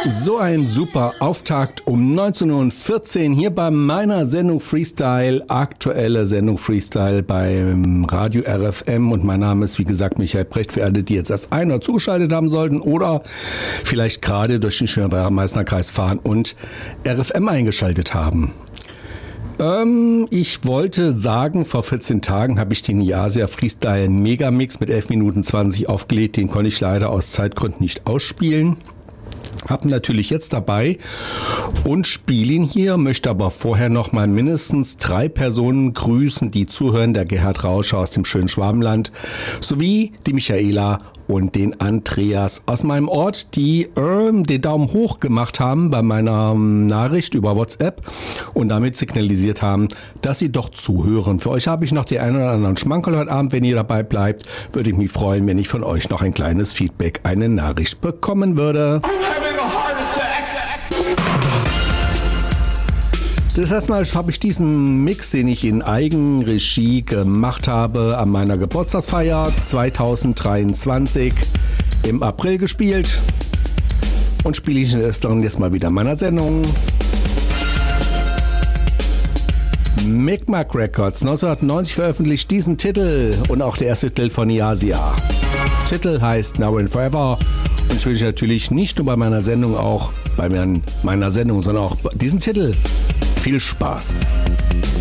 So ein super Auftakt um 19:14 Uhr hier bei meiner Sendung Freestyle, aktuelle Sendung Freestyle beim Radio RFM und mein Name ist wie gesagt Michael Precht, für alle, die jetzt erst ein- oder zugeschaltet haben sollten oder vielleicht gerade durch den schönen Meißner-Kreis fahren und RFM eingeschaltet haben. Ich wollte sagen, vor 14 Tagen habe ich den Yasia Freestyle Megamix mit 11 Minuten 20 aufgelegt, den konnte ich leider aus Zeitgründen nicht ausspielen. Hab natürlich jetzt dabei und spiele ihn hier, möchte aber vorher noch mal mindestens 3 Personen grüßen, die zuhören. Der Gerhard Rauscher aus dem schönen Schwabenland sowie die Michaela und den Andreas aus meinem Ort, die den Daumen hoch gemacht haben bei meiner Nachricht über WhatsApp und damit signalisiert haben, dass sie doch zuhören. Für euch habe ich noch die einen oder anderen Schmankerl heute Abend. Wenn ihr dabei bleibt, würde ich mich freuen, wenn ich von euch noch ein kleines Feedback, eine Nachricht bekommen würde. Das erstmal habe ich diesen Mix, den ich in Eigenregie gemacht habe, an meiner Geburtstagsfeier 2023 im April gespielt und spiele ich jetzt mal wieder in meiner Sendung. Micmac Records 1990 veröffentlicht diesen Titel und auch der erste Titel von Yasia. Titel heißt Now and Forever und spiele ich natürlich nicht nur bei meiner Sendung, auch bei meiner Sendung, sondern auch bei diesem Titel. Viel Spaß!